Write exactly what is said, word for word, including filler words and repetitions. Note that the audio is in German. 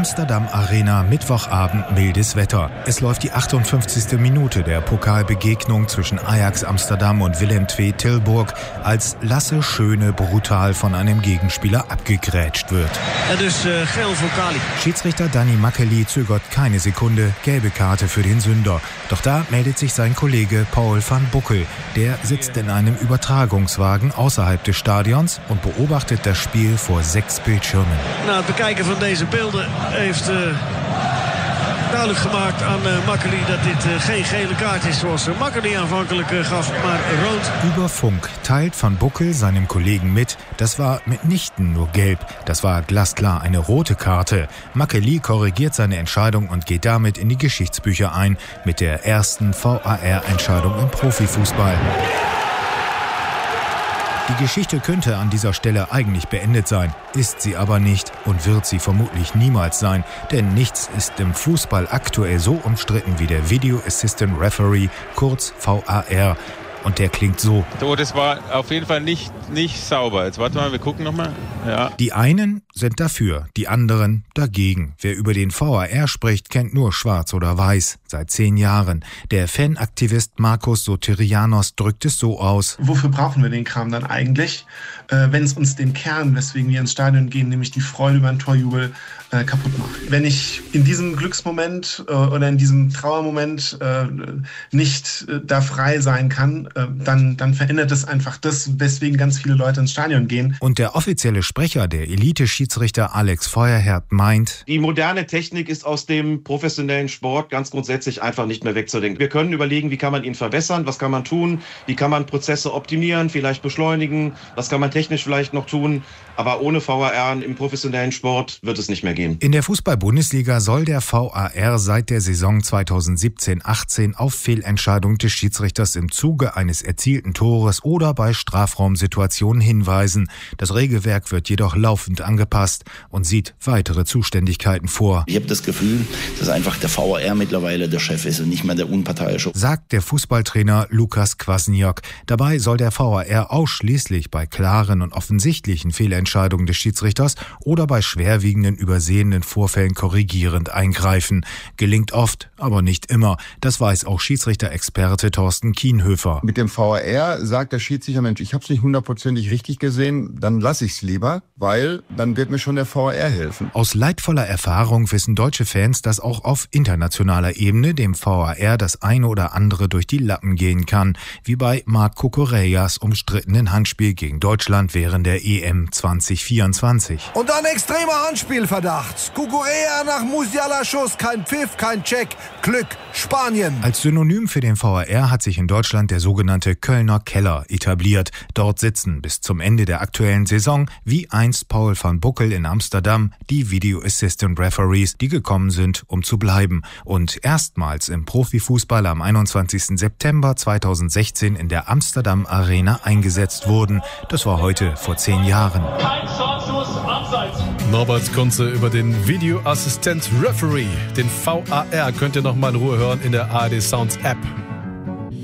Amsterdam Arena, Mittwochabend, mildes Wetter. Es läuft die achtundfünfzigste Minute der Pokalbegegnung zwischen Ajax Amsterdam und Willem zwei Tilburg, als Lasse Schöne brutal von einem Gegenspieler abgegrätscht wird. Het is uh, geel voor Kali. Schiedsrichter Danny Makkely zögert keine Sekunde, gelbe Karte für den Sünder. Doch da meldet sich sein Kollege Paul van Boekel. Der sitzt in einem Übertragungswagen außerhalb des Stadions und beobachtet das Spiel vor sechs Bildschirmen. Na, het bekijken van deze beelden heeft uh, duidelijk gemaakt aan uh, Makkely dat dit uh, geen gele kaart is zoals uh, Makkely aanvankelijk uh, gaf, maar rood. Über Funk teilt van Boekel seinem Kollegen mit, das war mitnichten nur gelb, das war glasklar eine rote Karte. Makkely korrigiert seine Entscheidung und geht damit in die Geschichtsbücher ein mit der ersten V A R-Entscheidung im Profifußball. Die Geschichte könnte an dieser Stelle eigentlich beendet sein, ist sie aber nicht und wird sie vermutlich niemals sein, denn nichts ist im Fußball aktuell so umstritten wie der Video Assistant Referee, kurz V A R. Und der klingt so. Oh, das war auf jeden Fall nicht, nicht sauber. Jetzt warte mal, wir gucken nochmal. Ja. Die einen sind dafür, die anderen dagegen. Wer über den V A R spricht, kennt nur Schwarz oder Weiß. Seit zehn Jahren. Der Fanaktivist Markus Soterianos drückt es so aus. Wofür brauchen wir den Kram dann eigentlich, äh, wenn es uns den Kern, weswegen wir ins Stadion gehen, nämlich die Freude über einen Torjubel, äh, kaputt macht? Wenn ich in diesem Glücksmoment äh, oder in diesem Trauermoment äh, nicht äh, da frei sein kann, äh, dann, dann verändert es einfach das, weswegen ganz viele Leute ins Stadion gehen. Und der offizielle Sprecher der Elite-Schiedsrichter Alex Feuerherd meint, die moderne Technik ist aus dem professionellen Sport ganz grundsätzlich einfach nicht mehr wegzudenken. Wir können überlegen, wie kann man ihn verbessern, was kann man tun, wie kann man Prozesse optimieren, vielleicht beschleunigen, was kann man technisch vielleicht noch tun, aber ohne V A R im professionellen Sport wird es nicht mehr gehen. In der Fußball-Bundesliga soll der V A R seit der Saison zweitausendsiebzehn achtzehn auf Fehlentscheidung des Schiedsrichters im Zuge eines erzielten Tores oder bei Strafraumsituationen hinweisen. Das Regelwerk wird jedoch laufend angepasst und sieht weitere Zuständigkeiten vor. Ich habe das Gefühl, dass einfach der V A R mittlerweile der Chef ist und nicht mehr der unparteiische, sagt der Fußballtrainer Lukas Kwasniok. Dabei soll der V A R ausschließlich bei klaren und offensichtlichen Fehlentscheidungen des Schiedsrichters oder bei schwerwiegenden übersehenen Vorfällen korrigierend eingreifen. Gelingt oft, aber nicht immer. Das weiß auch Schiedsrichter-Experte Thorsten Kienhöfer. Mit dem V A R sagt der Schiedsrichter, Mensch, ich habe es nicht hundertprozentig richtig gesehen, dann lasse ich es lieber, weil dann wird mir schon der V A R helfen. Aus leidvoller Erfahrung wissen deutsche Fans, dass auch auf internationaler Ebene dem V A R das eine oder andere durch die Lappen gehen kann, wie bei Marc Cucurellas umstrittenen Handspiel gegen Deutschland während der E M zwanzig vierundzwanzig. Und ein extremer Handspielverdacht. Cucurella nach Musiala-Schuss, kein Pfiff, kein Check. Glück, Spanien. Als Synonym für den V A R hat sich in Deutschland der sogenannte Kölner Keller etabliert. Dort sitzen bis zum Ende der aktuellen Saison, wie einst Paul van Boekel in Amsterdam, die Video Assistant Referees, die gekommen sind, um zu bleiben. Und erstmals im Profifußball am einundzwanzigsten September zweitausendsechzehn in der Amsterdam Arena eingesetzt wurden. Das war heute vor zehn Jahren. Kein Startschuss, abseits. Norbert Kunze über den Video Assistant Referee. Den V A R könnt ihr noch mal in Ruhe hören in der A R D Sounds App.